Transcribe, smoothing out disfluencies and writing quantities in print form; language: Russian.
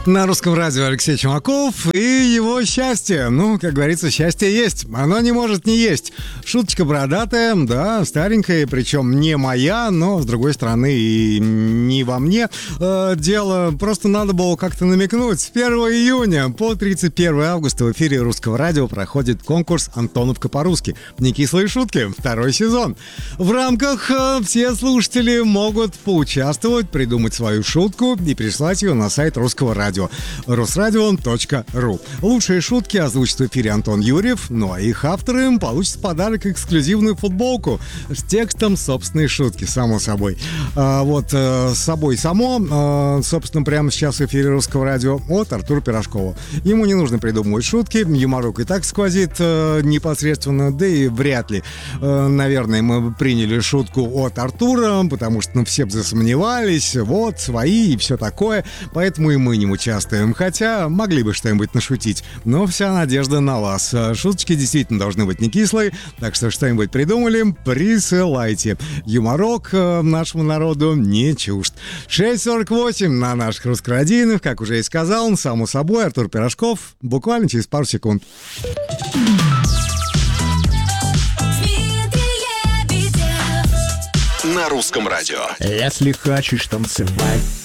На русском радио Алексей Чумаков и его счастье. Ну, как говорится, счастье есть. Оно не может не есть. Шуточка бородатая, да, старенькая, причем не моя, но, с другой стороны, и не во мне. Дело просто надо было как-то намекнуть. С 1 июня по 31 августа в эфире русского радио проходит конкурс «Антоновка по-русски». «Некислые шутки», 2 сезон. В рамках все слушатели могут поучаствовать, придумать свою шутку и прислать ее на сайт русского радио. Русрадио.ру. Лучшие шутки озвучит в эфире Антон Юрьев, ну а их авторы получат в подарок эксклюзивную футболку с текстом собственной шутки, само собой. С собой само, собственно, прямо сейчас в эфире русского радио от Артура Пирожкова. Ему не нужно придумывать шутки, юморок и так сквозит непосредственно, да и вряд ли, наверное, мы приняли шутку от Артура, потому что, все бы засомневались, вот, свои и все такое, поэтому и мы не участвуем. Хотя могли бы что-нибудь нашутить, но вся надежда на вас. Шуточки действительно должны быть не кислые, так что что-нибудь придумали, присылайте. Юморок нашему народу не чужд. 6:48 на наших русскородийных, как уже и сказал, само собой, Артур Пирожков, буквально через пару секунд. На русском радио. Если хочешь танцевать,